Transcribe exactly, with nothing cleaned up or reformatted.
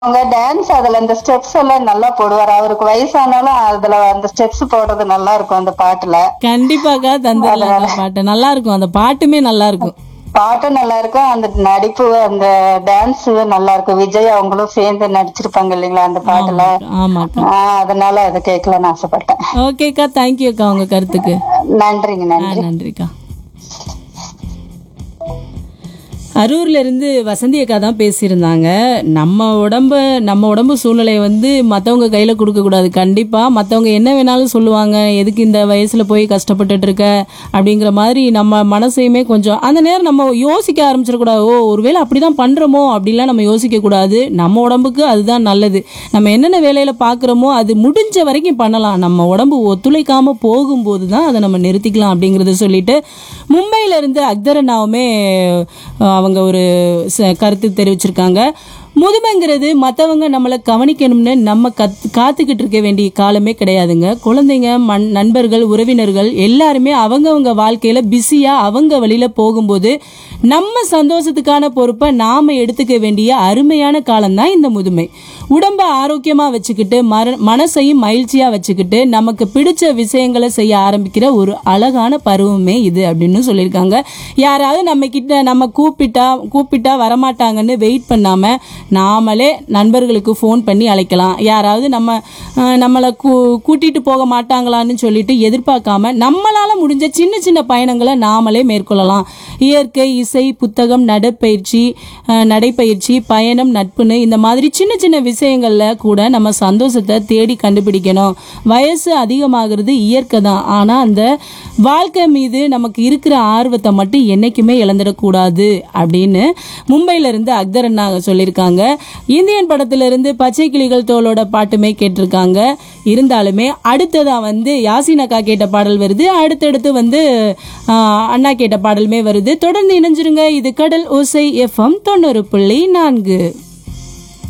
அவங்க டான்ஸ் அதுல அந்த ஸ்டெப்ஸ் எல்லாம் நல்லா போடுவாரு. அவருக்கு வயசானாலும் அதுல அந்த ஸ்டெப்ஸ் போடுறது நல்லா இருக்கும் அந்த பாட்டுல. கண்டிப்பாக்கா தந்துடலாங்க பாட்டு. நல்லா இருக்கும், அந்த பாட்டுமே நல்லா இருக்கும். பாட்டும் நல்லா இருக்கும், அந்த நடிப்பு அந்த டான்ஸ் நல்லா இருக்கும். விஜய் அவங்களும் சேர்ந்து நடிச்சிருப்பாங்க இல்லைங்களா அந்த பாட்டுல. ஆமாக்கா ஆமாக்கா. ஆஹ் அதனால அதை கேட்கலான்னு ஆசைப்பட்டேன். ஓகேக்கா, தேங்க்யூக்கா உங்க கருத்துக்கு. நன்றிங்க, ஆ நன்றி. நன்றிக்கா. அரூர்ல இருந்து வசந்தி அக்கா தான் பேசியிருந்தாங்க. நம்ம உடம்ப நம்ம உடம்பு சூழ்நிலையை வந்து மற்றவங்க கையில் கொடுக்கக்கூடாது. கண்டிப்பாக மற்றவங்க என்ன வேணாலும் சொல்லுவாங்க, எதுக்கு இந்த வயசில் போய் கஷ்டப்பட்டுட்டு இருக்க அப்படிங்கிற மாதிரி நம்ம மனசையுமே கொஞ்சம் அந்த நேரம் நம்ம யோசிக்க ஆரம்பிச்சிடக்கூடாது. ஓ ஒருவேளை அப்படி தான் பண்ணுறோமோ அப்படிலாம் நம்ம யோசிக்கக்கூடாது. நம்ம உடம்புக்கு அதுதான் நல்லது. நம்ம என்னென்ன வேலையில் பார்க்குறோமோ அது முடிஞ்ச வரைக்கும் பண்ணலாம். நம்ம உடம்பு ஒத்துழைக்காமல் போகும்போது தான் அதை நம்ம நிறுத்திக்கலாம் அப்படிங்கிறத சொல்லிட்டு மும்பையிலேருந்து அக்தரனாவுமே அவங்க ஒரு கருத்து தெரிவிச்சிருக்காங்க. முதுமைங்கிறது மற்றவங்க நம்மளை கவனிக்கணும்னு நம்ம கத் காத்துக்கிட்டு இருக்க வேண்டிய காலமே கிடையாதுங்க. குழந்தைங்க, மண் நண்பர்கள், உறவினர்கள் எல்லாருமே அவங்கவங்க வாழ்க்கையில் பிஸியாக அவங்க வழியில் போகும்போது நம்ம சந்தோஷத்துக்கான பொறுப்பை நாம் எடுத்துக்க வேண்டிய அருமையான காலம்தான் இந்த முதுமை. உடம்பை ஆரோக்கியமாக வச்சுக்கிட்டு மர மனசையும் மகிழ்ச்சியாக வச்சுக்கிட்டு நமக்கு பிடிச்ச விஷயங்களை செய்ய ஆரம்பிக்கிற ஒரு அழகான பருவமே இது அப்படின்னு சொல்லியிருக்காங்க. யாராவது நம்ம கிட்ட நம்ம கூப்பிட்டா கூப்பிட்டா வரமாட்டாங்கன்னு வெயிட் பண்ணாமல் நாமளே நண்பர்களுக்கு ஃபோன் பண்ணி அழைக்கலாம். யாராவது நம்ம நம்மளை கூ கூட்டிகிட்டு போக மாட்டாங்களான்னு சொல்லிட்டு எதிர்பார்க்காம நம்மளால் முடிஞ்ச சின்ன சின்ன பயணங்களை நாமளே மேற்கொள்ளலாம். இயற்கை, இசை, புத்தகம், நடைப்பயிற்சி நடைப்பயிற்சி பயணம், நட்புன்னு இந்த மாதிரி சின்ன சின்ன விஷயங்களில் கூட நம்ம சந்தோஷத்தை தேடி கண்டுபிடிக்கணும். வயசு அதிகமாகிறது இயற்கை தான், ஆனால் அந்த வாழ்க்கை மீது நமக்கு இருக்கிற ஆர்வத்தை மட்டும் என்றைக்குமே இழந்துடக்கூடாது அப்படின்னு மும்பையிலிருந்து அக்தர் அண்ணா சொல்லியிருக்காங்க. இந்தியன் படத்திலிருந்து பச்சை கிளிகள் தோளோட பாட்டுமே கேட்டிருக்காங்க. இருந்தாலுமே அடுத்ததா வந்து யாசின் அக்கா கேட்ட பாடல் வருது, அடுத்தடுத்து வந்து அண்ணா கேட்ட பாடலுமே வருது. தொடர்ந்து இணைஞ்சிருங்க. இது கடல் ஓசை எஃப்எம் தொண்ணூறு புள்ளி நான்கு.